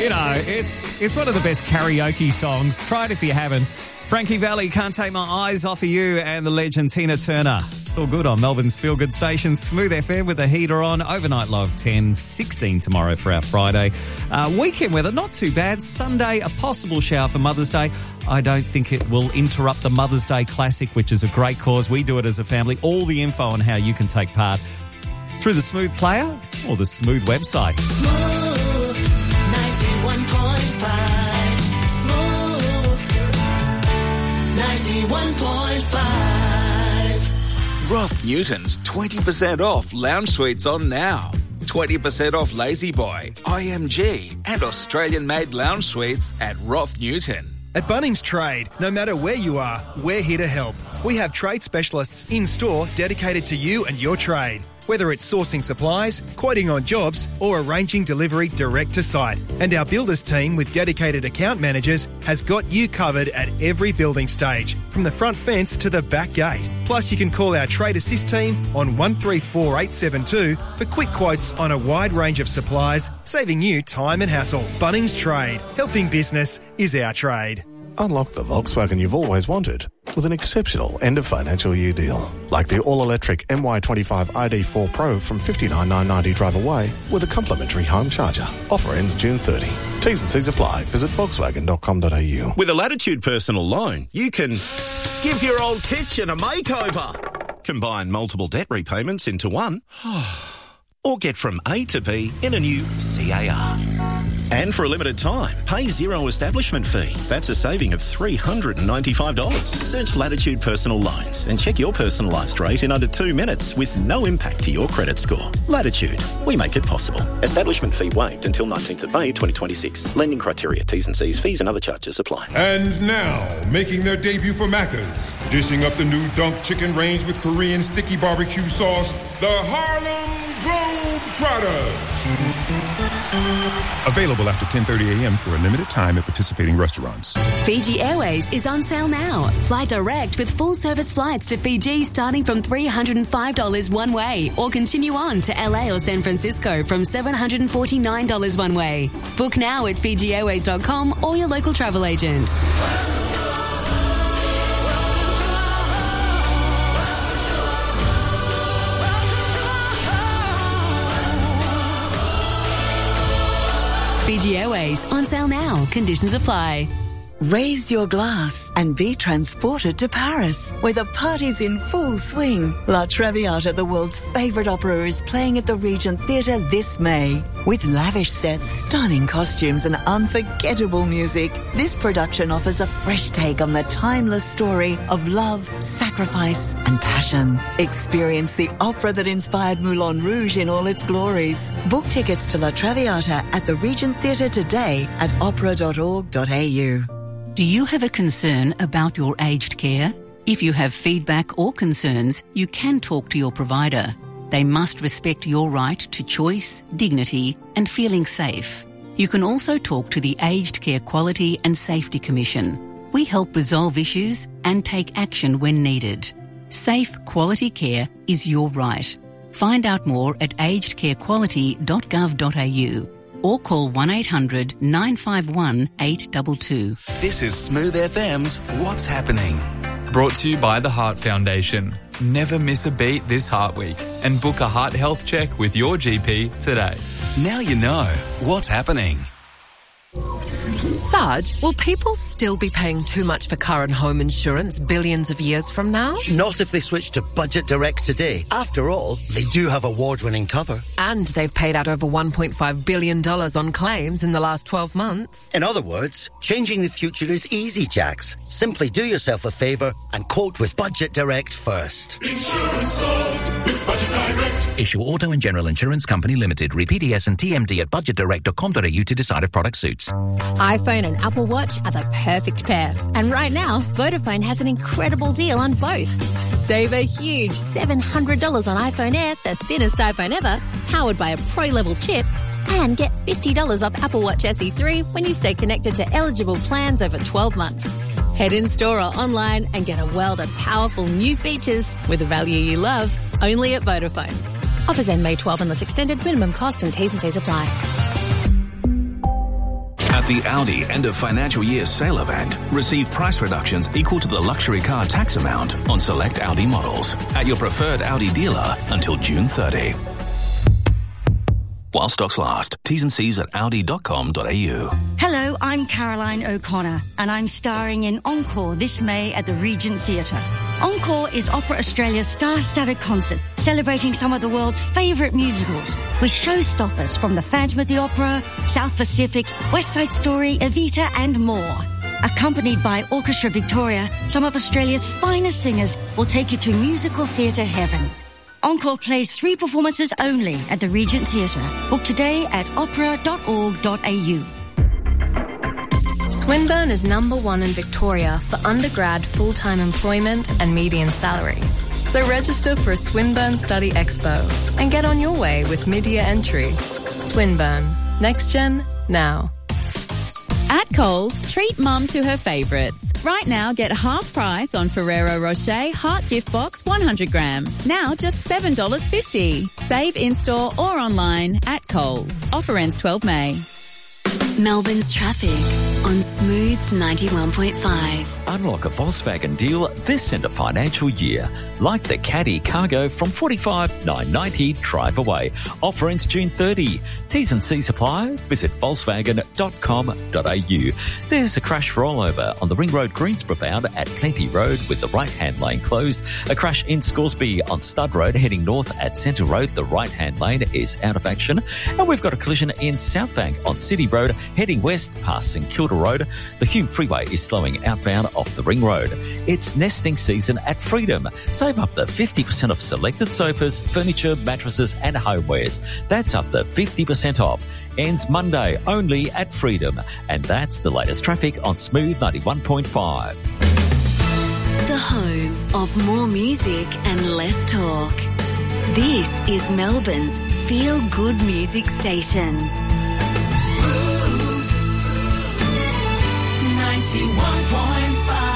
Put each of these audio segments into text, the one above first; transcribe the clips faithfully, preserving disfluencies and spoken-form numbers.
You know, it's it's one of the best karaoke songs. Try it if you haven't. Frankie Valli, Can't Take My Eyes Off of You, and the legend Tina Turner. All good on Melbourne's Feel Good station. Smooth F M with the heater on. Overnight low of ten, sixteen tomorrow for our Friday. Uh, weekend weather, not too bad. Sunday, a possible shower for Mother's Day. I don't think it will interrupt the Mother's Day Classic, which is a great cause. We do it as a family. All the info on how you can take part through the Smooth player or the Smooth website. Smooth ninety-one point five. Smooth ninety-one point five. Roth Newton's twenty percent off lounge suites on now. twenty percent off Lazy Boy, I M G and Australian-made lounge suites at Roth Newton. At Bunnings Trade, no matter where you are, we're here to help. We have trade specialists in-store dedicated to you and your trade. Whether it's sourcing supplies, quoting on jobs, or arranging delivery direct to site. And our builders team with dedicated account managers has got you covered at every building stage, from the front fence to the back gate. Plus, you can call our Trade Assist team on one three four eight seven two for quick quotes on a wide range of supplies, saving you time and hassle. Bunnings Trade. Helping business is our trade. Unlock the Volkswagen you've always wanted with an exceptional end-of-financial year deal. Like the all-electric M Y twenty-five I D four Pro from fifty-nine thousand nine hundred ninety drive away with a complimentary home charger. Offer ends June thirtieth. T's and C's apply. Visit volkswagen dot com dot a u. With a Latitude personal loan, you can give your old kitchen a makeover, combine multiple debt repayments into one, or get from A to B in a new C A R. And for a limited time, pay zero establishment fee. That's a saving of three hundred ninety-five dollars. Search Latitude Personal Loans and check your personalised rate in under two minutes with no impact to your credit score. Latitude. We make it possible. Establishment fee waived until nineteenth of May twenty twenty-six. Lending criteria, T's and C's, fees and other charges apply. And now, making their debut for Macca's, dishing up the new Dunk Chicken range with Korean sticky barbecue sauce, the Harlem Globetrotters. Available after ten thirty a.m. for a limited time at participating restaurants. Fiji Airways is on sale now. Fly direct with full-service flights to Fiji starting from three hundred five dollars one way, or continue on to L A or San Francisco from seven hundred forty-nine dollars one way. Book now at fiji airways dot com or your local travel agent. Fiji Airways, on sale now. Conditions apply. Raise your glass and be transported to Paris, where the party's in full swing. La Traviata, the world's favourite opera, is playing at the Regent Theatre this May. With lavish sets, stunning costumes and unforgettable music, this production offers a fresh take on the timeless story of love, sacrifice and passion. Experience the opera that inspired Moulin Rouge in all its glories. Book tickets to La Traviata at the Regent Theatre today at opera dot org dot a u. Do you have a concern about your aged care? If you have feedback or concerns, you can talk to your provider. They must respect your right to choice, dignity and feeling safe. You can also talk to the Aged Care Quality and Safety Commission. We help resolve issues and take action when needed. Safe, quality care is your right. Find out more at aged care quality dot gov dot a u. or call one eight hundred nine five one eight two two. This is Smooth F M's What's Happening. Brought to you by the Heart Foundation. Never miss a beat this Heart Week and book a heart health check with your G P today. Now you know what's happening. Sarge, will people still be paying too much for car and home insurance billions of years from now? Not if they switch to Budget Direct today. After all, they do have award-winning cover. And they've paid out over one point five billion dollars on claims in the last twelve months. In other words, changing the future is easy, Jax. Simply do yourself a favour and quote with Budget Direct first. Insurance solved with Budget Direct. Issue Auto and General Insurance Company Limited. Read P D S and T M D at budget direct dot com dot a u to decide if product suits. iPhone and Apple Watch are the perfect pair. And right now, Vodafone has an incredible deal on both. Save a huge seven hundred dollars on iPhone Air, the thinnest iPhone ever, powered by a Pro-level chip, and get fifty dollars off Apple Watch S E three when you stay connected to eligible plans over twelve months. Head in-store or online and get a world of powerful new features with a value you love, only at Vodafone. Offers end May twelfth unless extended. Minimum cost and T's and C's apply. At the Audi end of financial year sale event, receive price reductions equal to the luxury car tax amount on select Audi models at your preferred Audi dealer until June thirtieth. While stocks last. T's and C's at audi dot com dot a u. Hello, I'm Caroline O'Connor, and I'm starring in Encore this May at the Regent Theatre. Encore is Opera Australia's star-studded concert, celebrating some of the world's favourite musicals, with showstoppers from The Phantom of the Opera, South Pacific, West Side Story, Evita and more. Accompanied by Orchestra Victoria, some of Australia's finest singers will take you to musical theatre heaven. Encore plays three performances only at the Regent Theatre. Book today at opera dot org dot a u. Swinburne is number one in Victoria for undergrad full-time employment and median salary. So register for a Swinburne Study Expo and get on your way with mid-year entry. Swinburne. Next Gen, now. At Coles, treat mum to her favourites. Right now, get half price on Ferrero Rocher Heart Gift Box one hundred gram. Now just seven dollars fifty. Save in-store or online at Coles. Offer ends twelfth of May. Melbourne's traffic on Smooth ninety-one point five. Unlock a Volkswagen deal this end of financial year, like the Caddy Cargo from forty-five thousand nine hundred ninety dollars drive away. Offer ends June thirtieth. T's and C's apply. Visit volkswagen dot com dot a u. There's a crash rollover on the Ring Road Greensboro bound at Plenty Road with the right-hand lane closed. A crash in Scoresby on Stud Road heading north at Centre Road. The right-hand lane is out of action. And we've got a collision in Southbank on City Road heading west past St Kilda Road. The Hume Freeway is slowing outbound off the Ring Road. It's nesting season at Freedom. Save up to fifty percent off selected sofas, furniture, mattresses and homewares. That's up to fifty percent off. Ends Monday only at Freedom. And that's the latest traffic on Smooth ninety-one point five. The home of more music and less talk. This is Melbourne's feel-good music station. ninety-one point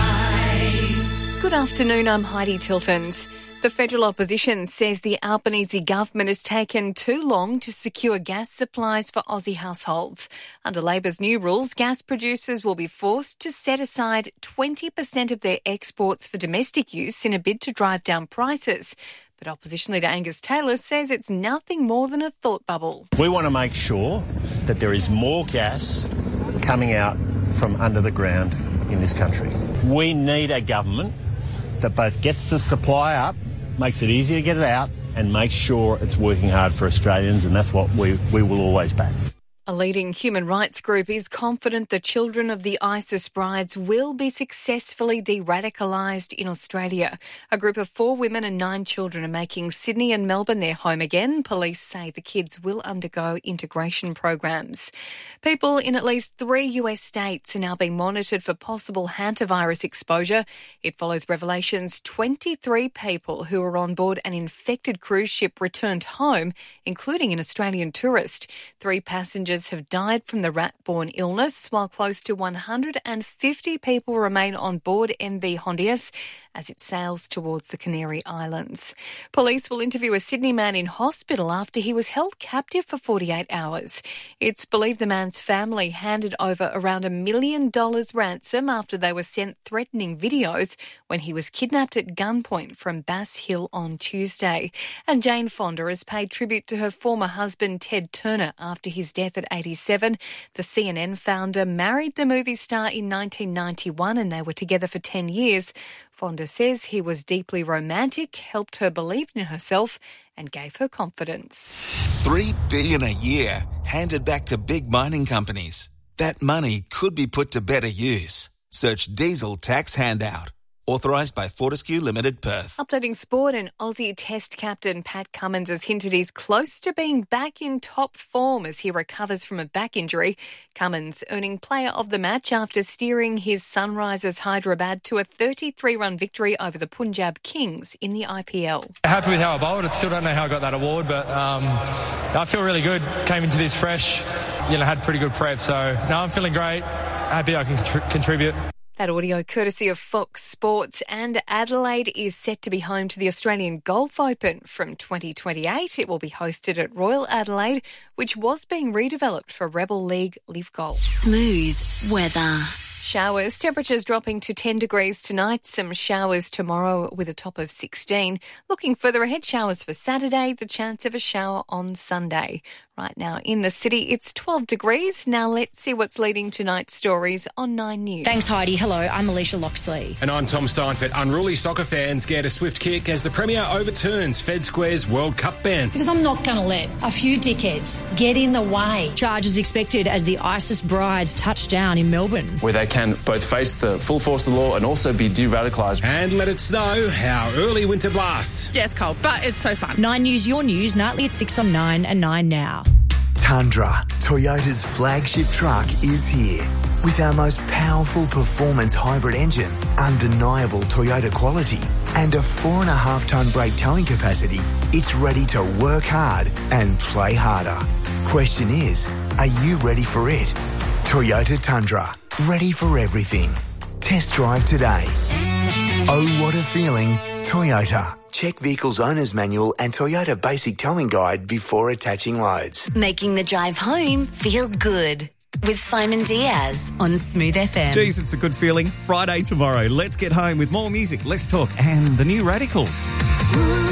five. Good afternoon, I'm Heidi Tiltons. The federal opposition says the Albanese government has taken too long to secure gas supplies for Aussie households. Under Labor's new rules, gas producers will be forced to set aside twenty percent of their exports for domestic use in a bid to drive down prices. But opposition leader Angus Taylor says it's nothing more than a thought bubble. We want to make sure that there is more gas coming out from under the ground in this country. We need a government that both gets the supply up, makes it easy to get it out, and makes sure it's working hard for Australians, and that's what we, we will always back. A leading human rights group is confident the children of the ISIS brides will be successfully de-radicalised in Australia. A group of four women and nine children are making Sydney and Melbourne their home again. Police say the kids will undergo integration programs. People in at least three U S states are now being monitored for possible hantavirus exposure. It follows revelations twenty-three people who were on board an infected cruise ship returned home, including an Australian tourist. Three passengers have died from the rat-borne illness, while close to one hundred fifty people remain on board M V Hondias as it sails towards the Canary Islands. Police will interview a Sydney man in hospital after he was held captive for forty-eight hours. It's believed the man's family handed over around a million dollars ransom after they were sent threatening videos when he was kidnapped at gunpoint from Bass Hill on Tuesday. And Jane Fonda has paid tribute to her former husband Ted Turner after his death at eighty-seven. The C N N founder married the movie star in nineteen ninety-one and they were together for ten years. Fonda says he was deeply romantic, helped her believe in herself and gave her confidence. Three billion dollars a year handed back to big mining companies. That money could be put to better use. Search Diesel Tax Handout. Authorised by Fortescue Limited Perth. Updating sport, and Aussie Test captain Pat Cummins has hinted he's close to being back in top form as he recovers from a back injury. Cummins earning player of the match after steering his Sunrisers Hyderabad to a thirty-three run victory over the Punjab Kings in the I P L. Happy with how I bowled. I still don't know how I got that award, but um, I feel really good. Came into this fresh, you know, had pretty good prep. So now I'm feeling great. Happy I can contr- contribute. That audio courtesy of Fox Sports, and Adelaide is set to be home to the Australian Golf Open from twenty twenty-eight. It will be hosted at Royal Adelaide, which was being redeveloped for Rebel League Live Golf. Smooth weather. Showers, temperatures dropping to ten degrees tonight, some showers tomorrow with a top of sixteen. Looking further ahead, showers for Saturday, the chance of a shower on Sunday. Right now in the city, it's twelve degrees. Now let's see what's leading tonight's stories on Nine News. Thanks, Heidi. Hello, I'm Alicia Loxley. And I'm Tom Steinfeld. Unruly soccer fans get a swift kick as the Premier overturns Fed Square's World Cup ban. Because I'm not going to let a few dickheads get in the way. Charges expected as the ISIS brides touch down in Melbourne. Where they can both face the full force of the law and also be de-radicalised. And let it snow, our early winter blast. Yeah, it's cold, but it's so fun. Nine News, your news, nightly at six on nine and nine now. Tundra, Toyota's flagship truck, is here. With our most powerful performance hybrid engine, undeniable Toyota quality, and a four and a half tonne brake towing capacity, it's ready to work hard and play harder. Question is, are you ready for it? Toyota Tundra, ready for everything. Test drive today. Oh, what a feeling, Toyota. Check Vehicle's Owner's Manual and Toyota Basic Towing Guide before attaching loads. Making the drive home feel good. With Simon Diaz on Smooth F M. Geez, it's a good feeling. Friday tomorrow. Let's get home with more music, less talk, and the new Radicals.